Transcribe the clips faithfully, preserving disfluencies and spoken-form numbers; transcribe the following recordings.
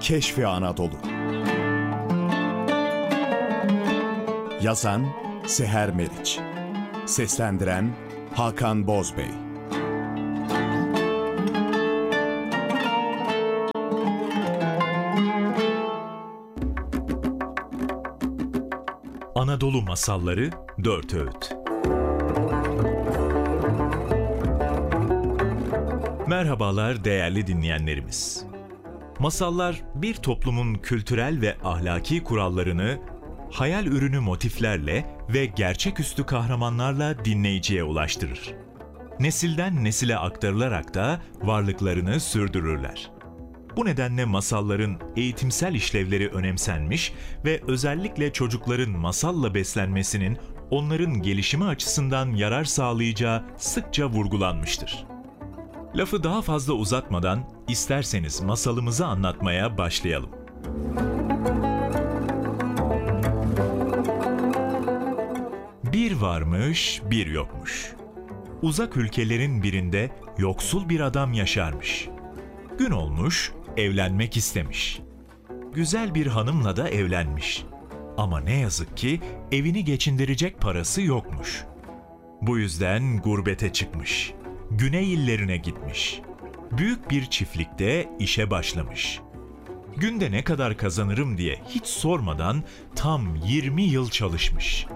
Keşfi Anadolu. Yazan Seher Meriç. Seslendiren Hakan Bozbey. Anadolu Masalları dört Öğüt. Merhabalar değerli dinleyenlerimiz. Masallar bir toplumun kültürel ve ahlaki kurallarını hayal ürünü motiflerle ve gerçeküstü kahramanlarla dinleyiciye ulaştırır. Nesilden nesile aktarılarak da varlıklarını sürdürürler. Bu nedenle masalların eğitimsel işlevleri önemsenmiş ve özellikle çocukların masalla beslenmesinin onların gelişimi açısından yarar sağlayacağı sıkça vurgulanmıştır. Lafı daha fazla uzatmadan isterseniz masalımızı anlatmaya başlayalım. Bir varmış, bir yokmuş. Uzak ülkelerin birinde yoksul bir adam yaşarmış. Gün olmuş, evlenmek istemiş. Güzel bir hanımla da evlenmiş. Ama ne yazık ki evini geçindirecek parası yokmuş. Bu yüzden gurbete çıkmış. Güney illerine gitmiş. Büyük bir çiftlikte işe başlamış. Günde ne kadar kazanırım diye hiç sormadan tam yirmi yıl çalışmış.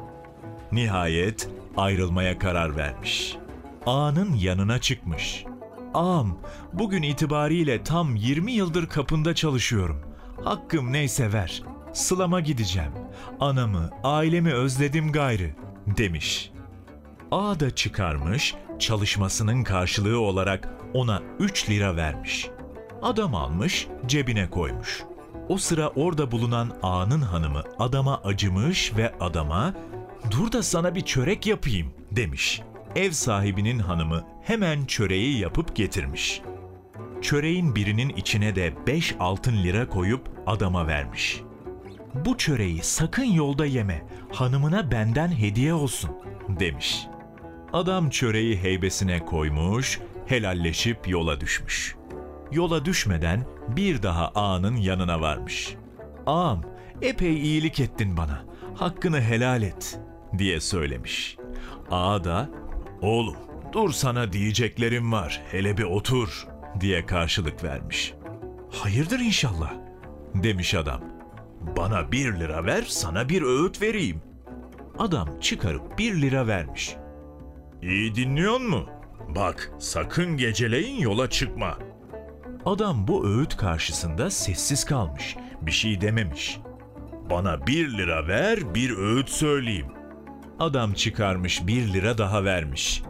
Nihayet ayrılmaya karar vermiş. Ağanın yanına çıkmış. "Ağam, bugün itibariyle tam yirmi yıldır kapında çalışıyorum. Hakkım neyse ver. Sılama gideceğim. Anamı, ailemi özledim gayrı," demiş. Ağa da çıkarmış, çalışmasının karşılığı olarak ona üç lira vermiş. Adam almış, cebine koymuş. O sıra orada bulunan ağanın hanımı adama acımış ve adama "Dur da sana bir çörek yapayım," demiş. Ev sahibinin hanımı hemen çöreği yapıp getirmiş. Çöreğin birinin içine de beş altın lira koyup adama vermiş. "Bu çöreği sakın yolda yeme, hanımına benden hediye olsun," demiş. Adam çöreği heybesine koymuş, helalleşip yola düşmüş. Yola düşmeden bir daha ağanın yanına varmış. "Ağam, epey iyilik ettin bana, hakkını helal et," diye söylemiş. Ağa da "Oğlum, dur sana diyeceklerim var, hele bir otur," diye karşılık vermiş. "Hayırdır inşallah," demiş adam. "Bana bir lira ver, sana bir öğüt vereyim." Adam çıkarıp bir lira vermiş. "İyi dinliyor mu? Bak, sakın geceleyin yola çıkma." Adam bu öğüt karşısında sessiz kalmış, bir şey dememiş. "Bana bir lira ver, bir öğüt söyleyeyim." Adam çıkarmış bir lira daha vermiş.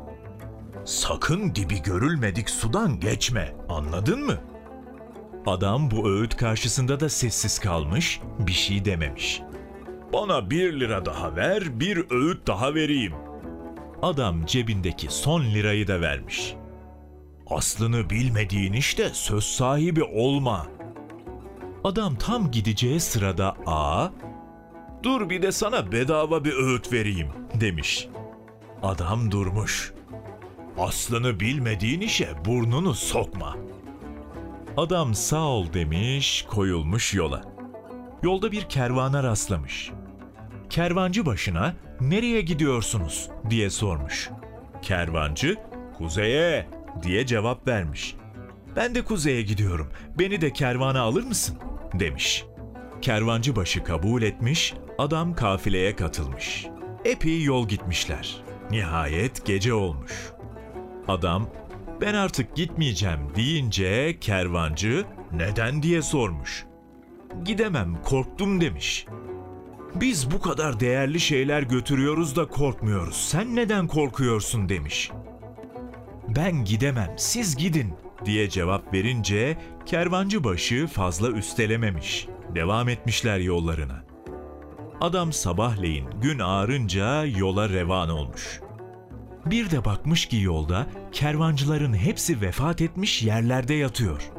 "Sakın dibi görülmedik sudan geçme, anladın mı?" Adam bu öğüt karşısında da sessiz kalmış, bir şey dememiş. "Bana bir lira daha ver, bir öğüt daha vereyim." Adam cebindeki son lirayı da vermiş. "Aslını bilmediğin işte söz sahibi olma." Adam tam gideceği sırada ağa, "Dur bir de sana bedava bir öğüt vereyim," demiş. Adam durmuş. "Aslını bilmediğin işe burnunu sokma." Adam sağ ol demiş, koyulmuş yola. Yolda bir kervana rastlamış. Kervancı başına "Nereye gidiyorsunuz?" diye sormuş. Kervancı "Kuzeye," diye cevap vermiş. "Ben de kuzeye gidiyorum, beni de kervana alır mısın?" demiş. Kervancı başı kabul etmiş, adam kafileye katılmış. Epey yol gitmişler. Nihayet gece olmuş. Adam "Ben artık gitmeyeceğim," deyince kervancı "Neden?" diye sormuş. "Gidemem, korktum," demiş. "Biz bu kadar değerli şeyler götürüyoruz da korkmuyoruz. Sen neden korkuyorsun?" demiş. "Ben gidemem, siz gidin," diye cevap verince kervancı başı fazla üstelememiş. Devam etmişler yollarına. Adam sabahleyin gün ağarınca yola revan olmuş. Bir de bakmış ki yolda kervancıların hepsi vefat etmiş yerlerde yatıyor.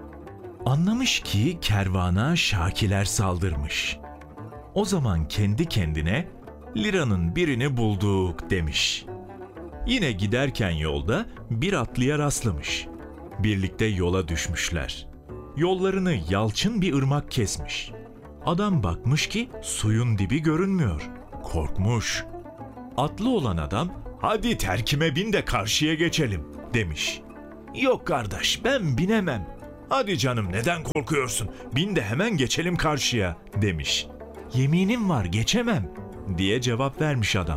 Anlamış ki kervana Şakiler saldırmış. O zaman kendi kendine "Liranın birini bulduk," demiş. Yine giderken yolda bir atlıya rastlamış. Birlikte yola düşmüşler. Yollarını yalçın bir ırmak kesmiş. Adam bakmış ki suyun dibi görünmüyor. Korkmuş. Atlı olan adam, "Hadi terkime bin de karşıya geçelim," demiş. "Yok kardeş, ben binemem." "Hadi canım, neden korkuyorsun? Bin de hemen geçelim karşıya," demiş. "Yeminim var, geçemem," diye cevap vermiş adam.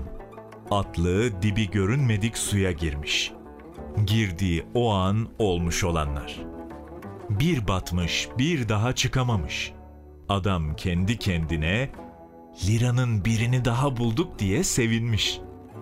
Atlı dibi görünmedik suya girmiş. Girdiği o an olmuş olanlar. Bir batmış, bir daha çıkamamış. Adam kendi kendine "Liranın birini daha bulduk," diye sevinmiş.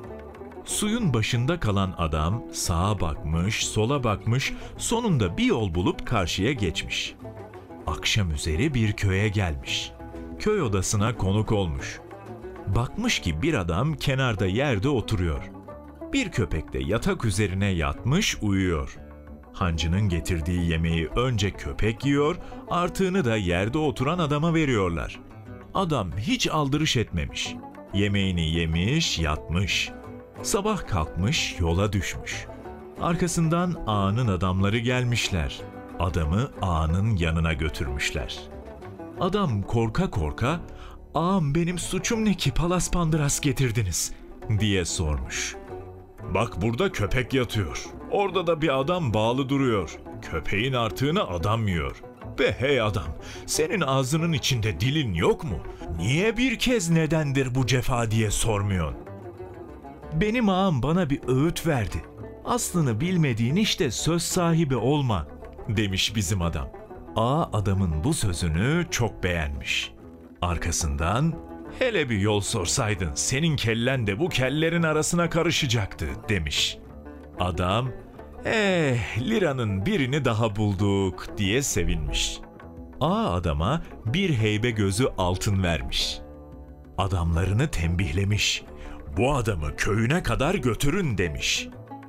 Suyun başında kalan adam sağa bakmış, sola bakmış, sonunda bir yol bulup karşıya geçmiş. Akşam üzeri bir köye gelmiş. Köy odasına konuk olmuş. Bakmış ki bir adam kenarda yerde oturuyor. Bir köpek de yatak üzerine yatmış uyuyor. Hancının getirdiği yemeği önce köpek yiyor, artığını da yerde oturan adama veriyorlar. Adam hiç aldırış etmemiş. Yemeğini yemiş, yatmış. Sabah kalkmış, yola düşmüş. Arkasından ağanın adamları gelmişler. Adamı ağanın yanına götürmüşler. Adam korka korka, "Ağam, benim suçum ne ki palas pandıras getirdiniz?" diye sormuş. "Bak, burada köpek yatıyor. Orada da bir adam bağlı duruyor. Köpeğin artığını adam yiyor. Be hey adam, senin ağzının içinde dilin yok mu? Niye bir kez nedendir bu cefa diye sormuyorsun?" "Benim ağam bana bir öğüt verdi. Aslını bilmediğin işte söz sahibi olma," demiş bizim adam. Ağa adamın bu sözünü çok beğenmiş. Arkasından, "Hele bir yol sorsaydın senin kellen de bu kellerin arasına karışacaktı," demiş. Adam, "Eh, liranın birini daha bulduk," diye sevinmiş. Ağa adama bir heybe gözü altın vermiş. Adamlarını tembihlemiş. "Bu adamı köyüne kadar götürün," demiş.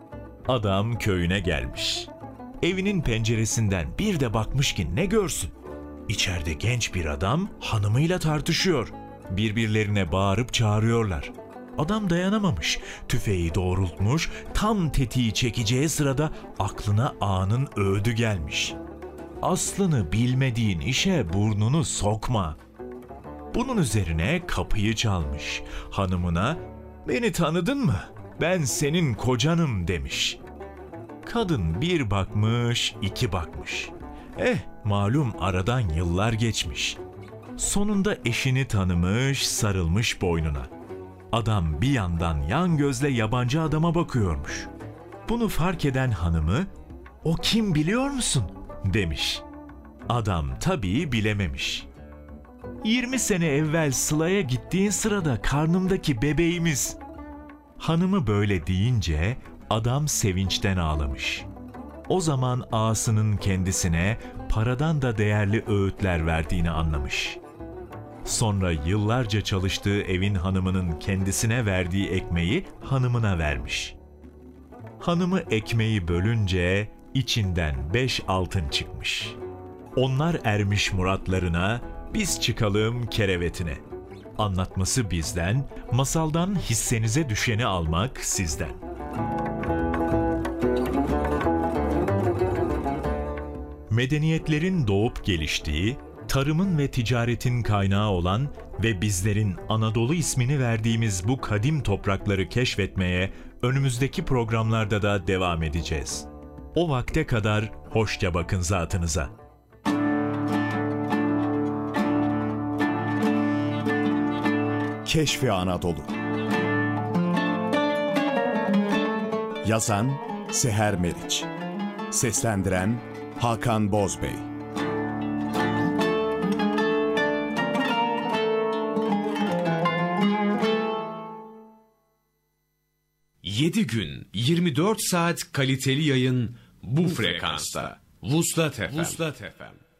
Adam köyüne gelmiş. Evinin penceresinden bir de bakmış ki ne görsün? İçeride genç bir adam hanımıyla tartışıyor. Birbirlerine bağırıp çağırıyorlar. Adam dayanamamış, tüfeği doğrultmuş, tam tetiği çekeceği sırada aklına ağanın öğüdü gelmiş. "Aslını bilmediğin işe burnunu sokma." Bunun üzerine kapıyı çalmış. Hanımına, "Beni tanıdın mı? Ben senin kocanım," demiş. Kadın bir bakmış, iki bakmış. Eh, malum aradan yıllar geçmiş. Sonunda eşini tanımış, sarılmış boynuna. Adam bir yandan yan gözle yabancı adama bakıyormuş. Bunu fark eden hanımı, "O kim biliyor musun?" demiş. Adam tabii bilememiş. "Yirmi sene evvel Sıla'ya gittiğin sırada karnımdaki bebeğimiz." Hanımı böyle deyince adam sevinçten ağlamış. O zaman ağasının kendisine paradan da değerli öğütler verdiğini anlamış. Sonra yıllarca çalıştığı evin hanımının kendisine verdiği ekmeği hanımına vermiş. Hanımı ekmeği bölünce içinden beş altın çıkmış. Onlar ermiş muratlarına, biz çıkalım kerevetine. Anlatması bizden, masaldan hissenize düşeni almak sizden. Medeniyetlerin doğup geliştiği, tarımın ve ticaretin kaynağı olan ve bizlerin Anadolu ismini verdiğimiz bu kadim toprakları keşfetmeye önümüzdeki programlarda da devam edeceğiz. O vakte kadar hoşça bakın zatınıza. Keşfi Anadolu. Yazan Seher Meriç. Seslendiren Hakan Bozbey. yedi gün, yirmi dört saat kaliteli yayın bu frekansta. Vuslat F M. Vuslat F M.